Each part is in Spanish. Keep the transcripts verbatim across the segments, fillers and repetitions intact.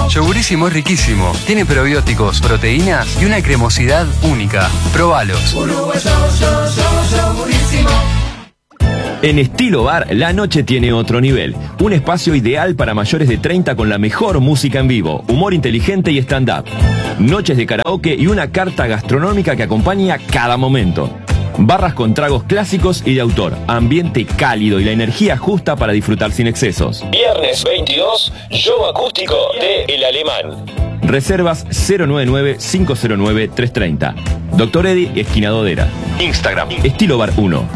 Yogurísimo es riquísimo. Tiene probióticos, proteínas y una cremosidad única. Probalos. Uruguayo, yo, yo, yogurísimo. En Estilo Bar, la noche tiene otro nivel. Un espacio ideal para mayores de treinta con la mejor música en vivo, humor inteligente y stand-up. Noches de karaoke y una carta gastronómica que acompaña cada momento. Barras con tragos clásicos y de autor, ambiente cálido y la energía justa para disfrutar sin excesos. Viernes veintidós, show acústico de El Alemán. Reservas cero nueve nueve, cinco cero nueve, tres tres cero. Doctor Eddie, esquina Dodera. Instagram, Estilo Bar uno.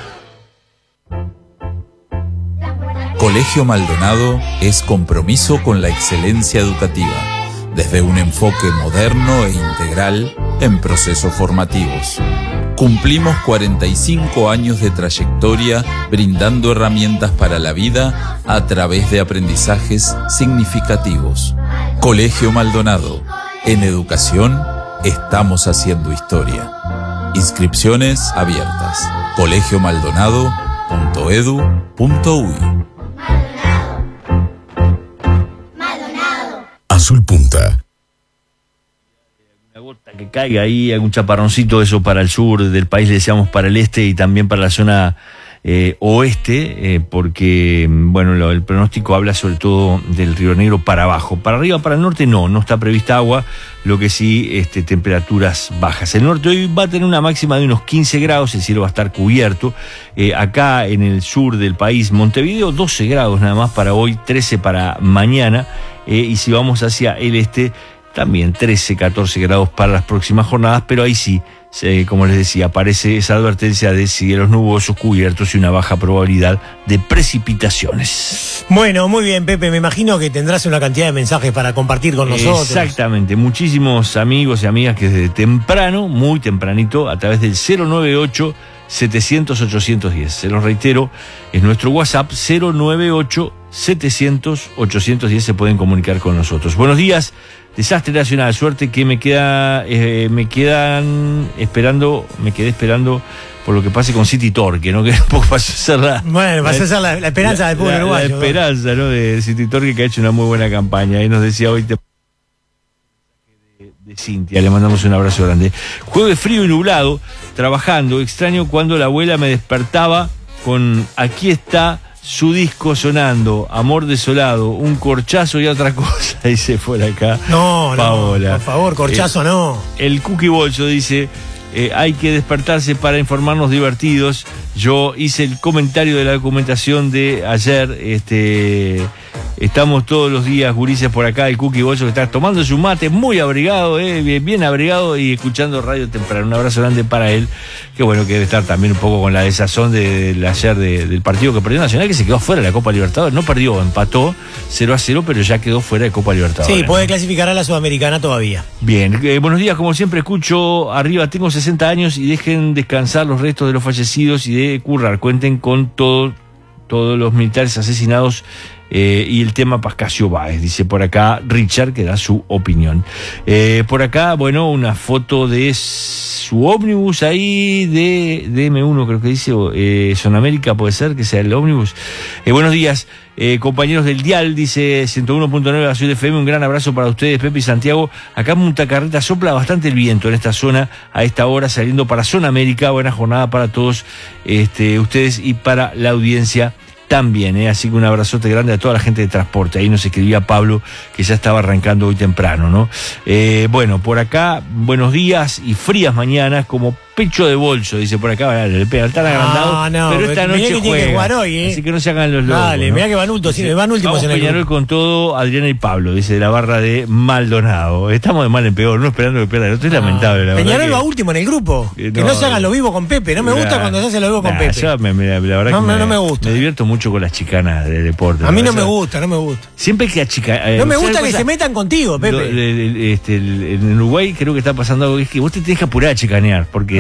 Colegio Maldonado es compromiso con la excelencia educativa, desde un enfoque moderno e integral en procesos formativos. Cumplimos cuarenta y cinco años de trayectoria brindando herramientas para la vida a través de aprendizajes significativos. Colegio Maldonado. En educación estamos haciendo historia. Inscripciones abiertas. colegio maldonado punto edu punto uy. Azul Punta. Una gota que caiga ahí, algún chaparroncito, eso para el sur del país, le decíamos para el este y también para la zona eh, oeste, eh, porque, bueno, lo, el pronóstico habla sobre todo del Río Negro para abajo. Para arriba, para el norte, no, no está prevista agua, lo que sí, este, temperaturas bajas. El norte hoy va a tener una máxima de unos quince grados, el cielo va a estar cubierto. Eh, acá en el sur del país, Montevideo, doce grados nada más para hoy, trece para mañana. Eh, y si vamos hacia el este, también trece, catorce grados para las próximas jornadas, pero ahí sí, se, como les decía, aparece esa advertencia de cielos nubosos, cubiertos y una baja probabilidad de precipitaciones. Bueno, muy bien, Pepe, me imagino que tendrás una cantidad de mensajes para compartir con nosotros. Exactamente, muchísimos amigos y amigas que desde temprano, muy tempranito, a través del cero nueve ocho, setecientos, ochocientos diez. Se los reitero, es nuestro WhatsApp cero nueve ocho, setecientos, ochocientos diez, se pueden comunicar con nosotros. Buenos días, desastre nacional, suerte que me queda, eh, me quedan esperando, me quedé esperando por lo que pase con City Torque, ¿no? Que un poco pasó a ser la... Bueno, pasó a ser la, la esperanza la, del pueblo la, uruguayo. La esperanza, ¿no? De City Torque, que ha hecho una muy buena campaña. Y nos decía hoy... Te... de Cintia, le mandamos un abrazo grande. Jueves frío y nublado, trabajando, extraño cuando la abuela me despertaba con Aquí está su disco sonando, Amor desolado, un corchazo y otra cosa, dice por acá No, Paola. no, por favor, corchazo eh, no. El Cookie Bolso dice, eh, hay que despertarse para informarnos divertidos. Yo hice el comentario de la documentación de ayer, este... Estamos todos los días, gurises, por acá, el Cookie Bolso que está tomando su mate, muy abrigado, eh, bien, bien abrigado y escuchando radio temprano. Un abrazo grande para él. Qué bueno que debe estar también un poco con la desazón de, de ayer de, del partido que perdió Nacional, que se quedó fuera de la Copa Libertadores. No perdió, empató cero a cero, pero ya quedó fuera de Copa Libertadores. Sí, puede clasificar a la Sudamericana todavía. Bien, eh, buenos días, como siempre escucho arriba, tengo sesenta años y dejen descansar los restos de los fallecidos y de currar. Cuenten con todo, todos los militares asesinados. Eh, y el tema Pascasio Báez, dice por acá Richard, que da su opinión. Eh, por acá, bueno, una foto de su ómnibus ahí, de, de eme uno, creo que dice, eh, Sonamérica, puede ser que sea el ómnibus. Eh, buenos días, eh, compañeros del Dial, dice ciento uno punto nueve Azul F M, un gran abrazo para ustedes, Pepe y Santiago. Acá en Punta Carreta sopla bastante el viento en esta zona, a esta hora, saliendo para Sonamérica. Buena jornada para todos este, ustedes y para la audiencia también, ¿eh? Así que un abrazote grande a toda la gente de transporte. Ahí nos escribía Pablo, que ya estaba arrancando hoy temprano, ¿no? Eh, bueno, por acá, buenos días y frías mañanas, como pecho de bolso, dice por acá, vale, le pega, están agrandados, no, pero esta noche que juega, que jugar hoy, ¿eh? Así que no se hagan los locos. Dale, ¿no? mirá que van últimos, sí, van últimos Vamos en el Peñarol grupo. con todo, Adriana y Pablo, dice de la barra de Maldonado. Estamos de mal en peor, no esperando que pierda el otro, es lamentable, la Peñarol verdad. va que... último en el grupo, Eh, que no, no se hagan lo vivo con Pepe, no me gusta Nah, cuando se hace lo vivo con nah, Pepe. yo me, me, la verdad No, que no, me, no me gusta. Me divierto mucho con las chicanas de deporte. A mí no O me sea, gusta, no me gusta. Siempre que achica... Eh, No me gusta ¿sabes que cosa? se metan contigo, Pepe. Lo- el- el- este, el- en Uruguay creo que está pasando algo, que es que vos te tenés que apurar a chicanear, porque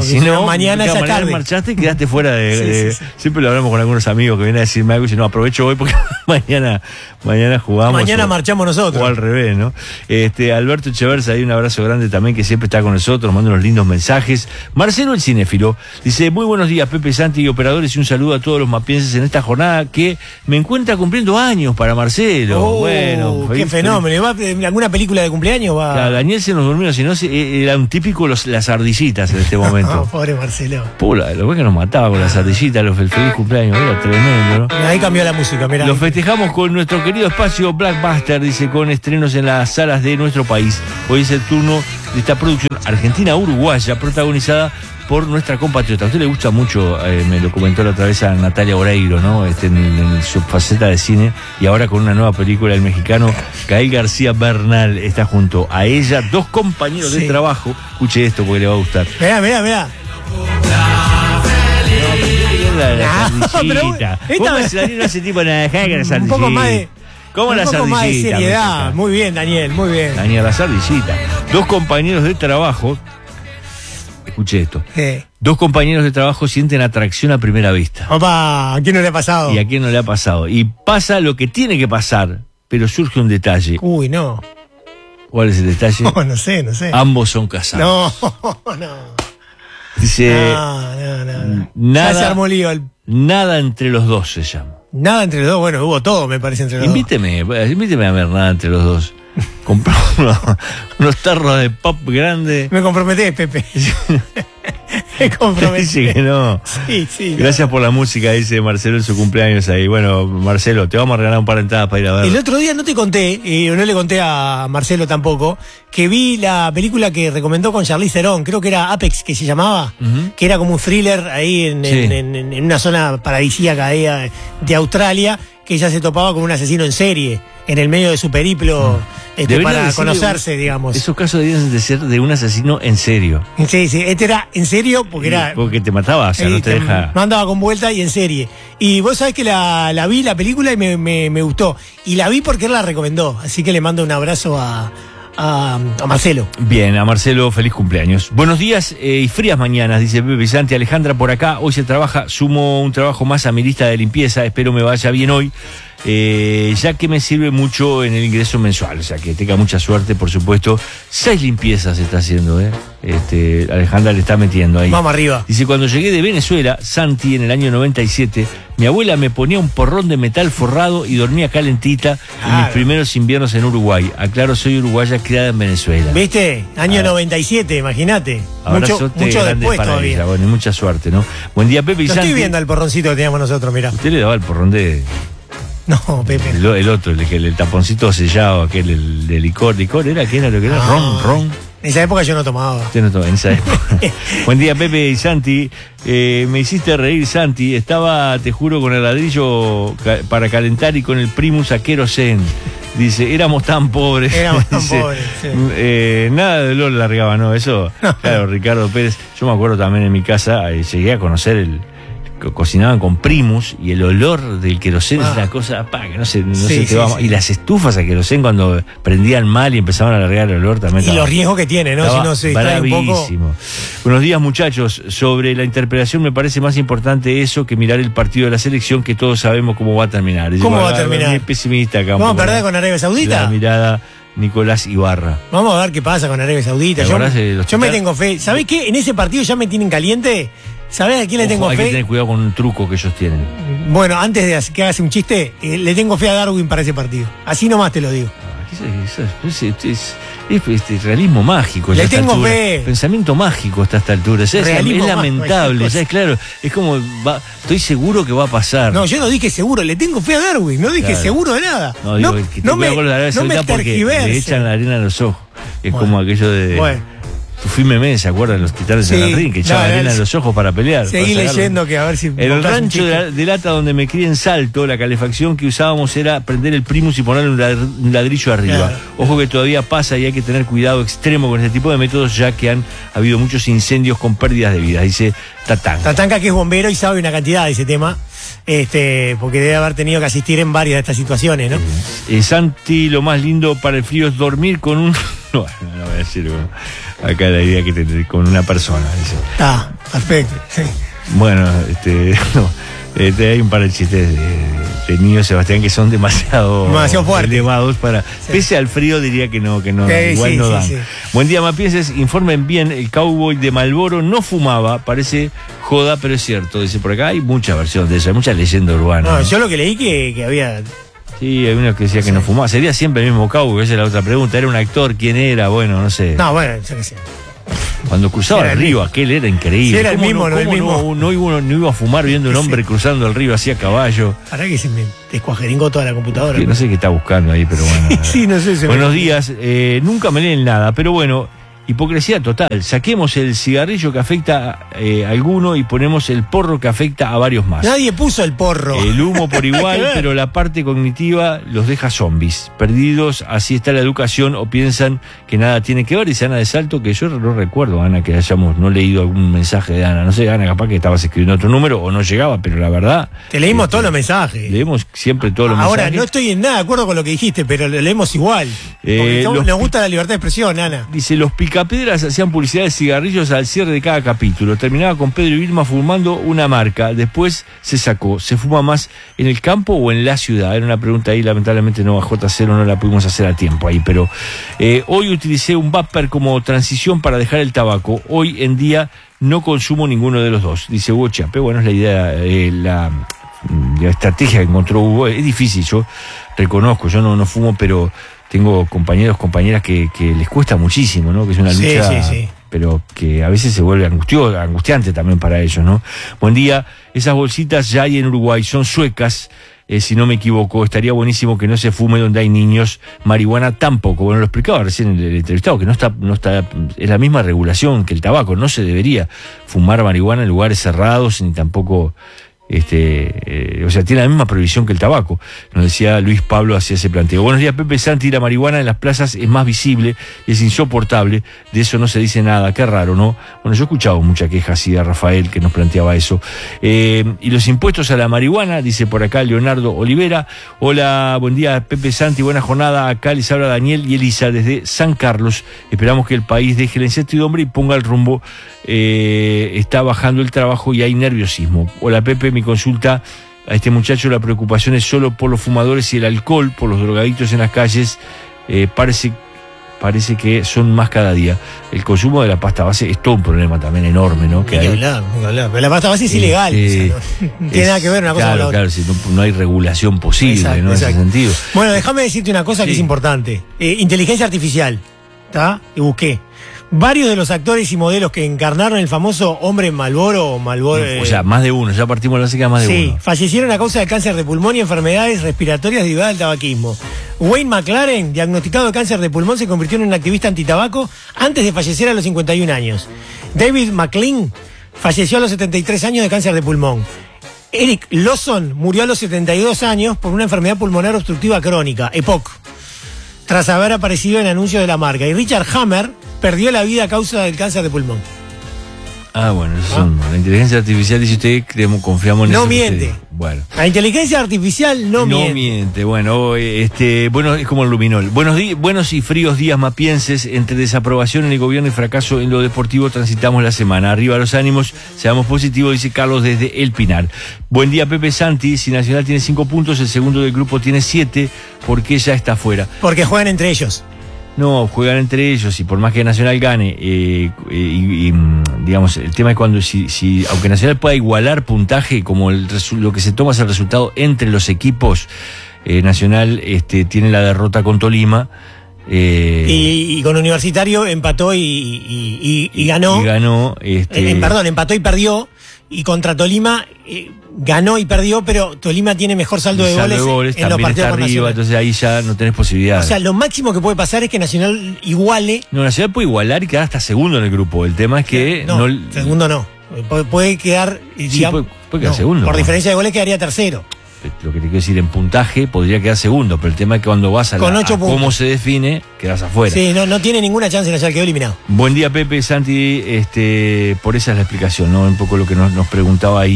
porque si no, mañana ya mañana tarde. marchaste y quedaste fuera de, Sí, de- sí, sí. Siempre lo hablamos con algunos amigos que vienen a decirme algo y dicen, no, aprovecho hoy porque mañana, mañana jugamos. Mañana o, marchamos nosotros. O al revés, ¿no? Este, Alberto Echeverza, ahí un abrazo grande también, que siempre está con nosotros, manda unos lindos mensajes. Marcelo el cinéfilo dice, muy buenos días, Pepe, Santi y operadores, y un saludo a todos los mapienses en esta jornada que me encuentra cumpliendo años para Marcelo. Oh, bueno, qué feliz- fenómeno. ¿Va, eh, ¿Alguna película de cumpleaños va? Claro, Daniel se nos durmió, si no, se- eh, era un típico los, las ardillitas en este momento. No, pobre Marcelo. Pula, lo que nos mataba con las ardillitas, los, el feliz cumpleaños, era tremendo, ¿no? Ahí cambió la música, mirá. Lo festejamos con nuestro querido espacio Blackbuster, dice, con estrenos en las salas de nuestro país. Hoy es el turno de esta producción argentina-uruguaya, protagonizada por nuestra compatriota. A usted le gusta mucho, eh, me lo comentó la otra vez a Natalia Oreiro, ¿no? Este, en, en su faceta de cine, y ahora con una nueva película, el mexicano Gael García Bernal está junto a ella, dos compañeros de Sí. trabajo. Escuche esto porque le va a gustar. Mirá, mirá, mirá. La, la Ah, pero ardillita. esta ¿Cómo vez- es la no ese tipo de dejar que las Un poco más de. ¿Cómo un las poco más de ardillitas? seriedad. me Muy bien, Daniel, muy bien. Daniel, las ardillitas. Dos compañeros de trabajo. Escuche esto. Eh. Dos compañeros de trabajo sienten atracción a primera vista. Opa, ¿a quién no le ha pasado? ¿Y a quién no le ha pasado? Y pasa lo que tiene que pasar, pero surge un detalle. Uy, no. ¿Cuál es el detalle? No, no sé, no sé. Ambos son casados. No, no. Dice, No, no, no. nada- Ya se armó lío. el- nada entre los dos se llama. Nada entre los dos. Bueno, hubo todo, me parece, entre los Invíteme, invíteme a ver nada entre los dos. Compramos unos, unos tarros de pop grande. dos. Me comprometés, Pepe. Me comprometí. Dice que no. Sí, sí. Gracias por la música, dice Marcelo en su cumpleaños ahí. Bueno, Marcelo, te vamos a regalar un par de entradas para ir a ver. El otro día no te conté, y no le conté a Marcelo tampoco, que vi la película que recomendó con Charlize Theron, creo que era Apex, que se llamaba, Ujú. que era como un thriller ahí en, Sí. en- en- en una zona paradisíaca ahí, eh, de Australia, que ella se topaba con un asesino en serie, en el medio de su periplo, este, Debería para decirle, conocerse, digamos. Esos casos deberían de ser de un asesino en serio. Sí, sí, este era en serio, porque era... Porque te mataba, o sea, no Eh, te te- deja. No andaba con vuelta y en serie. Y vos sabés que la, la vi, la película, y me, me- me gustó. Y la vi porque él la recomendó. Así que le mando un abrazo a, a, a Marcelo. Bien, a Marcelo, feliz cumpleaños. Buenos días eh, y frías mañanas, dice Pepe Santi. Alejandra por acá, hoy se trabaja, sumo un trabajo más a mi lista de limpieza, espero me vaya bien hoy, eh, ya que me sirve mucho en el ingreso mensual, o sea que tenga mucha suerte, por supuesto. Seis limpiezas está haciendo, ¿eh? Este, Alejandra le está metiendo ahí. Vamos arriba. Dice, cuando llegué de Venezuela, Santi, en el año noventa y siete, mi abuela me ponía un porrón de metal forrado y dormía calentita en mis Claro. primeros inviernos en Uruguay. Aclaro, soy uruguaya criada en Venezuela. ¿Viste? Año Ah. noventa y siete, imagínate. Abrazote Mucho, mucho grande después para todavía. ella. Bueno, y mucha suerte, ¿no? Buen día, Pepe y Lo Santi. estoy viendo al porroncito que teníamos nosotros, mirá. Usted le daba el porrón de... No, Pepe. El, el otro, el, que- el taponcito sellado, aquel, el de licor. ¿Licor era? ¿Qué era lo que era? No. Ron, ron. En esa época yo no tomaba. Usted no toma, en esa época. Buen día, Pepe y Santi. Eh, me hiciste reír, Santi. Estaba, te juro, con el ladrillo ca- para calentar y con el Primus a querosén. Dice, éramos tan pobres. Éramos tan Dice, pobres, sí. eh, nada de olor largaba, ¿no? Eso, claro, Ricardo Pérez. Yo me acuerdo también en mi casa, eh, llegué a conocer el... co- cocinaban con Primus y el olor del querosén Ah. es una cosa pa, que no se, no Sí, se te sí, va. sí. Y las estufas a querosén cuando prendían mal y empezaban a largar el olor también. Y estaba- los riesgos que tiene, ¿no? Si estaba no se distrae un poco. bravísimo. Buenos días, muchachos. Sobre la interpretación me parece más importante eso que mirar el partido de la selección, que todos sabemos cómo va a terminar. Dice, ¿Cómo va a bueno, terminar? es pesimista acá. un ¿Vamos a poco, perder ¿no? con Arabia La Saudita? mirada Nicolás Ibarra. Vamos a ver qué pasa con Arabia Saudita. ¿Te Yo, acordás de los yo me titanes? tengo fe. ¿Sabés qué? En ese partido ya me tienen caliente. ¿Sabés a quién le tengo Ojo, hay que fe? tener cuidado con un truco que ellos tienen. Bueno, antes de hacer- que hagas un chiste, eh, le tengo fe a Darwin para ese partido. Así nomás te lo digo. Ah, ¿qué es eso? Es, es- es- es- este, realismo mágico. Le ya a esta tengo altura. fe. Pensamiento mágico hasta esta altura. Ya es, Realismo es mágico, lamentable. cualquier Ya es claro. Es como, va, estoy seguro que va a pasar. No, yo no dije seguro, le tengo fe a Darwin, no dije Claro. seguro de nada. No, digo, que te no cuidado con la Arabia no me Saudita porque tergiverse. le echan la arena a los ojos. Es Bueno. como aquello de... Bueno. Tufi Memé, ¿se acuerdan? Los titanes Sí, en el ring, que echaban no, arena es- en los ojos para pelear. Seguí para sacarlo. leyendo que a ver si En el montás un rancho de, chiste. la- de lata donde me crié en Salto, la calefacción que usábamos era prender el Primus y ponerle un lad- un ladrillo arriba. Claro. Ojo que todavía pasa y hay que tener cuidado extremo con este tipo de métodos, ya que han habido muchos incendios con pérdidas de vida, dice Tatán. Tatanka, que es bombero y sabe una cantidad de ese tema, este, porque debe haber tenido que asistir en varias de estas situaciones, ¿no? Eh, Santi, lo más lindo para el frío es dormir con un... No, no, no, ayer, acá la idea que te, con una persona. Dice. Ah, perfecto. Sí. Bueno, este, no, este, hay un par de chistes de, de niño Sebastián que son demasiado, demasiado fuertes. elevados para. Sí. Pese al frío diría que no, que no, sí, igual sí, no sí, dan. sí. Buen día, Mapieses, informen bien, el cowboy de Malboro no fumaba, parece joda, pero es cierto. Dice por acá, hay mucha versión de eso, hay mucha leyenda urbana. No, ¿no? yo lo que leí que, que había. Sí, hay uno que decía que sí. no fumaba. Sería siempre el mismo cowboy, esa es la otra pregunta. ¿Era un actor? ¿Quién era? Bueno, no sé. No, bueno, yo qué sé. Cuando cruzaba el río, aquel era increíble. Sí, era el ¿Cómo mismo, no, no, el cómo mismo. No, no, iba, no iba a fumar viendo un hombre sí. cruzando el río así a caballo. Para que se me descuajeringó toda la computadora. Que no sé qué está buscando ahí, pero bueno. sí, no sé. Se Buenos me... días. Eh, nunca me leen nada, pero bueno, hipocresía total. Saquemos el cigarrillo que afecta eh, a alguno y ponemos el porro que afecta a varios más. Nadie puso el porro. El humo por igual, pero la parte cognitiva los deja zombies. Perdidos, así está la educación, o piensan que nada tiene que ver. Dice Ana de Salto, que yo no recuerdo, Ana, que hayamos no leído algún mensaje de Ana. No sé, Ana, capaz que estabas escribiendo otro número o no llegaba, pero la verdad... Te leímos este, todos los mensajes. Leemos siempre todos los Ahora, mensajes. no estoy en nada de acuerdo con lo que dijiste, pero lo leemos igual. Porque Eh, estamos- los nos pi- gusta la libertad de expresión, Ana. Dice, los picapedras hacían publicidad de cigarrillos al cierre de cada capítulo. Terminaba con Pedro y Vilma fumando una marca. Después se sacó. ¿Se fuma más en el campo o en la ciudad? Era una pregunta ahí, lamentablemente no a J cero, no la pudimos hacer a tiempo ahí. Pero eh, hoy utilicé un vapor como transición para dejar el tabaco. Hoy en día no consumo ninguno de los dos. Dice Hugo Chiape. Bueno, es la idea, eh, la, la estrategia que encontró Hugo. Es difícil, yo reconozco, yo no, no fumo, pero... Tengo compañeros, compañeras que, que les cuesta muchísimo, ¿no? Que es una Sí, lucha, sí, sí. pero que a veces se vuelve angustio, angustiante también para ellos, ¿no? Buen día, esas bolsitas ya hay en Uruguay, son suecas, eh, si no me equivoco. Estaría buenísimo que no se fume donde hay niños, marihuana tampoco. Bueno, lo explicaba recién el, el entrevistado, que no está, no está, es la misma regulación que el tabaco, no se debería fumar marihuana en lugares cerrados, ni tampoco... Este, eh, o sea, tiene la misma prohibición que el tabaco. Nos decía Luis Pablo, hacía ese planteo. Buenos días, Pepe Santi. La marihuana en las plazas es más visible y es insoportable. De eso no se dice nada. Qué raro, ¿no? Bueno, yo he escuchado mucha queja así de Rafael que nos planteaba eso. Eh, y los impuestos a la marihuana, dice por acá Leonardo Olivera. Hola, buen día, Pepe Santi. Buena jornada. Acá les habla Daniel y Elisa desde San Carlos. Esperamos que el país deje la incertidumbre y ponga el rumbo. Eh, está bajando el trabajo y hay nerviosismo. Hola, Pepe, mi consulta a este muchacho, la preocupación es solo por los fumadores y el alcohol, por los drogaditos en las calles. Eh, parece, parece que son más cada día. El consumo de la pasta base es todo un problema también enorme, ¿no? Que Ni que hay, hablar, ni que hablar. Pero la pasta base es eh, ilegal. eh, o sea, no, no tiene es- nada que ver una cosa claro, con la otra. Claro, si no, no hay regulación posible, Exacto, ¿no? En ese exacto. sentido. Bueno, déjame decirte una cosa que Sí. es importante. Eh, inteligencia artificial. ¿Está? Y busqué. Varios de los actores y modelos que encarnaron el famoso hombre Malboro o Malboro. O sea, más de uno, ya partimos de la básica, más de sí, uno. fallecieron a causa de cáncer de pulmón y enfermedades respiratorias derivadas del tabaquismo. Wayne McLaren, diagnosticado de cáncer de pulmón, se convirtió en un activista antitabaco antes de fallecer a los cincuenta y un años. David McLean falleció a los setenta y tres años de cáncer de pulmón. Eric Lawson murió a los setenta y dos años por una enfermedad pulmonar obstructiva crónica, E P O C, tras haber aparecido en anuncios de la marca. Y Richard Hammer perdió la vida a causa del cáncer de pulmón. Ah, bueno, eso son, la inteligencia artificial, dice usted, creemos, confiamos en No eso. que miente. usted dice. Bueno. La inteligencia artificial no, No miente. miente, bueno, eh, este, bueno, es como el luminol. Buenos, di- buenos y fríos días mapienses, entre desaprobación en el gobierno y fracaso en lo deportivo transitamos la semana. Arriba los ánimos, seamos positivos, dice Carlos desde El Pinar. Buen día, Pepe Santi. Si Nacional tiene cinco puntos, el segundo del grupo tiene siete, porque ya está fuera. Porque juegan entre ellos. No, juegan entre ellos y por más que Nacional gane, eh, eh, y, y, mm, digamos, el tema es cuando, si, si aunque Nacional pueda igualar puntaje, como el, resu- lo que se toma es el resultado entre los equipos, eh, Nacional este, tiene la derrota con Tolima. Eh, Y, y con Universitario empató y, y- y- y ganó. Y ganó. Este, Eh, eh, perdón, empató y perdió. Y contra Tolima eh, ganó y perdió, pero Tolima tiene mejor saldo de saldo goles, de goles, en los también partidos está con arriba, Nacional. entonces ahí ya no tenés posibilidad. O sea, lo máximo que puede pasar es que Nacional iguale. no, Nacional puede igualar y quedar hasta segundo en el grupo. El tema es que no, no, segundo no. Puede, puede quedar. eh, Sí, digamos, puede- puede quedar no, segundo, Por ¿no? diferencia de goles quedaría tercero. lo que te quiero decir, en puntaje podría quedar segundo, pero el tema es que cuando vas a, Con la- ocho a puntos. cómo se define, quedas afuera. Sí, no, no tiene ninguna chance Nacional, quedó eliminado. Buen día, Pepe, Santi, este, por esa es la explicación, ¿no? Un poco lo que nos, nos preguntaba ahí,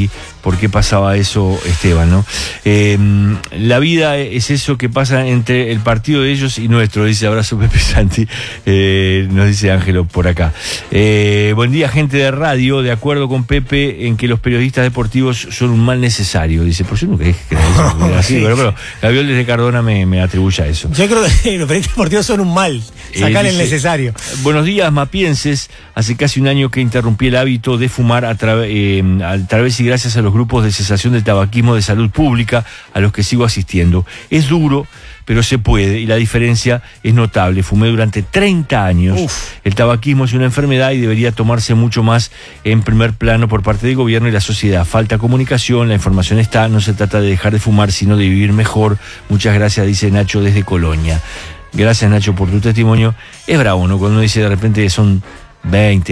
por qué pasaba eso, Esteban, ¿no? Eh, la vida es eso que pasa entre el partido de ellos y nuestro, dice abrazo Pepe Santi, eh, nos dice Ángelo por acá. Eh, buen día, gente de radio, de acuerdo con Pepe en que los periodistas deportivos son un mal necesario, dice, por yo nunca dije que era eso, era así, sí. pero, pero Gabriel desde Cardona me, me atribuye a eso. Yo creo que los periodistas deportivos son un mal, sacar eh, el necesario. Buenos días, mapienses, hace casi un año que interrumpí el hábito de fumar a, tra eh, a través y gracias a los grupos de cesación del tabaquismo de salud pública a los que sigo asistiendo. Es duro, pero se puede, y la diferencia es notable. Fumé durante treinta años. Uf. El tabaquismo es una enfermedad y debería tomarse mucho más en primer plano por parte del gobierno y la sociedad. Falta comunicación, la información está, no se trata de dejar de fumar, sino de vivir mejor. Muchas gracias, dice Nacho desde Colonia. Gracias, Nacho, por tu testimonio. Es bravo, ¿no? Cuando uno dice de repente son veinte